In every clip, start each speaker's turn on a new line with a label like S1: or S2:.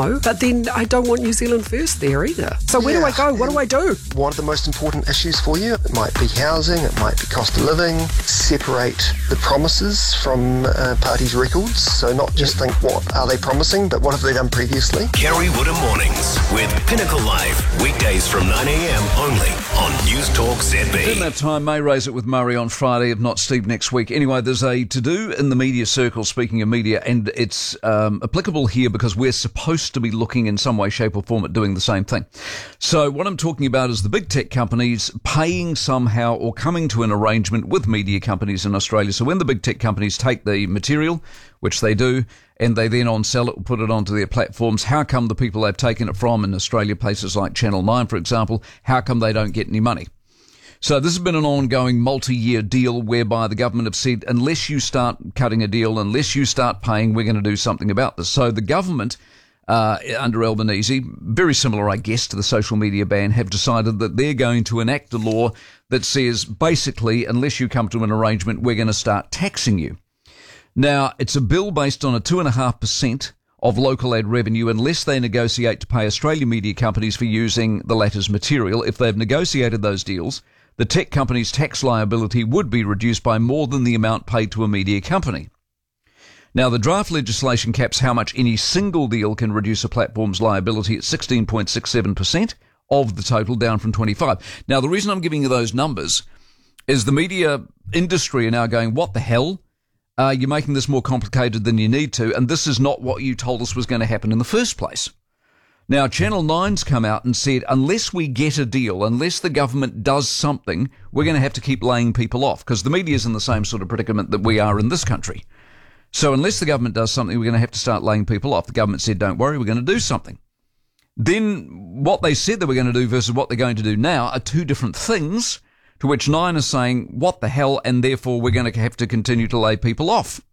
S1: But then I don't want New Zealand First there either. So where do I go? What do I do?
S2: What are the most important issues for you? It might be housing, it might be cost of living. Separate the promises from parties' records. So not just think what are they promising, but what have they done previously.
S3: Kerry Woodham Mornings with Pinnacle Live. Weekdays from 9am only on News Talk ZB.
S4: In that time, may raise it with Murray on Friday, if not Steve next week. Anyway, there's a to-do in the media circle, speaking of media, and it's applicable here because we're supposed to be looking in some way, shape or form at doing the same thing. So what I'm talking about is the big tech companies paying somehow or coming to an arrangement with media companies in Australia. So when the big tech companies take the material, which they do, and they then on-sell it, put it onto their platforms, how come the people they've taken it from in Australia, places like Channel 9, for example, how come they don't get any money? So this has been an ongoing multi-year deal whereby the government have said, unless you start cutting a deal, unless you start paying, we're going to do something about this. So the government, under Albanese, very similar, I guess, to the social media ban, have decided that they're going to enact a law that says, basically, unless you come to an arrangement, we're going to start taxing you. Now, it's a bill based on a 2.5% of local ad revenue unless they negotiate to pay Australian media companies for using the latter's material. If they've negotiated those deals, the tech company's tax liability would be reduced by more than the amount paid to a media company. Now, the draft legislation caps how much any single deal can reduce a platform's liability at 16.67% of the total, down from 25%. Now, the reason I'm giving you those numbers is the media industry are now going, what the hell? You're making this more complicated than you need to, and this is not what you told us was going to happen in the first place. Now, Channel 9's come out and said, unless we get a deal, unless the government does something, we're going to have to keep laying people off, because the media's in the same sort of predicament that we are in this country. So unless the government does something, we're going to have to start laying people off. The government said, don't worry, we're going to do something. Then what they said they were going to do versus what they're going to do now are two different things, to which Nine is saying, what the hell, and therefore we're going to have to continue to lay people off.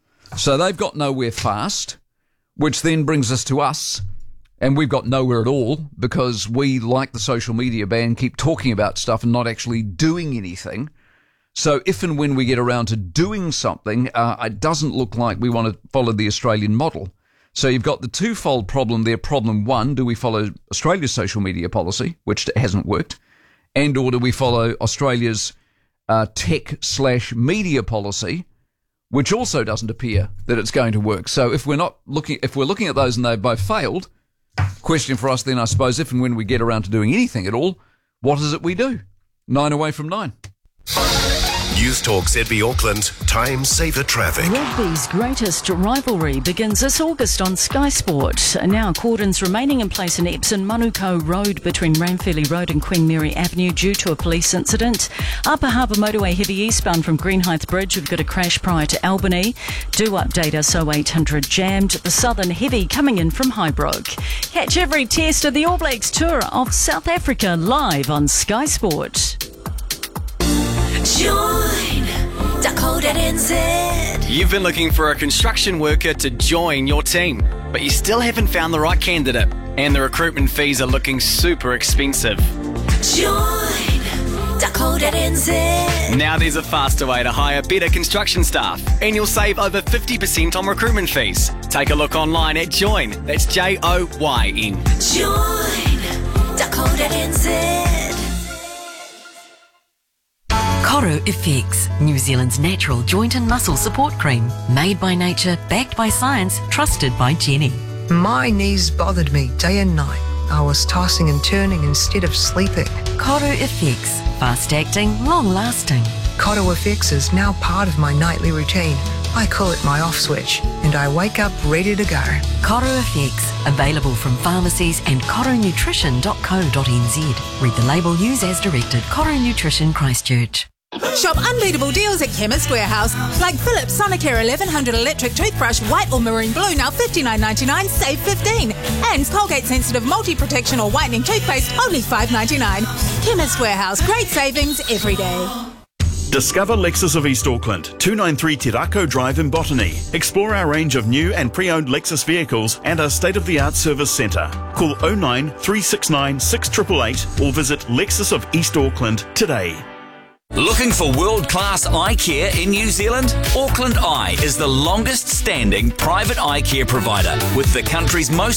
S4: So they've got nowhere fast, which then brings us to us, and we've got nowhere at all because we, like the social media ban, keep talking about stuff and not actually doing anything. So if and when we get around to doing something, it doesn't look like we want to follow the Australian model. So you've got the twofold problem there. Problem one, do we follow Australia's social media policy, which hasn't worked, and or do we follow Australia's tech/media policy, which also doesn't appear that it's going to work. So if we're looking at those and they've both failed, question for us then, I suppose, if and when we get around to doing anything at all, what is it we do? 9 away from 9.
S3: News Talk ZB Auckland, time saver traffic.
S5: Rugby's greatest rivalry begins this August on Sky Sport. Now, cordons remaining in place in Epsom Manuko Road between Ranfurly Road and Queen Mary Avenue due to a police incident. Upper Harbour Motorway heavy eastbound from Greenhithe Bridge. We've got a crash prior to Albany. Do update us 0800 jammed. The Southern heavy coming in from Highbrook. Catch every test of the All Blacks tour of South Africa live on Sky Sport.
S6: Join Dakota NZ.
S7: You've been looking for a construction worker to join your team, but you still haven't found the right candidate, and the recruitment fees are looking super expensive.
S6: Join Dakota NZ.
S7: Now there's a faster way to hire better construction staff, and you'll save over 50% on recruitment fees. Take a look online at Join. That's JOYN.
S6: Join Dakota NZ.
S8: Coro FX, New Zealand's natural joint and muscle support cream. Made by nature, backed by science, trusted by Jenny.
S9: My knees bothered me day and night. I was tossing and turning instead of sleeping.
S8: Coro FX, fast-acting, long-lasting.
S9: Coro FX is now part of my nightly routine. I call it my off switch, and I wake up ready to go.
S8: Coro FX, available from pharmacies and coronutrition.co.nz. Read the label, use as directed. Coro Nutrition, Christchurch.
S10: Shop unbeatable deals at Chemist Warehouse, like Philips Sonicare 1100 electric toothbrush, white or maroon blue, now $59.99, save $15. And Colgate Sensitive Multi-Protection or Whitening Toothpaste, only $5.99. Chemist Warehouse, great savings every day.
S11: Discover Lexus of East Auckland, 293 Tirako Drive in Botany. Explore our range of new and pre-owned Lexus vehicles and our state-of-the-art service centre. Call 09 369 6888 or visit Lexus of East Auckland today.
S12: Looking for world-class eye care in New Zealand? Auckland Eye is the longest-standing private eye care provider with the country's most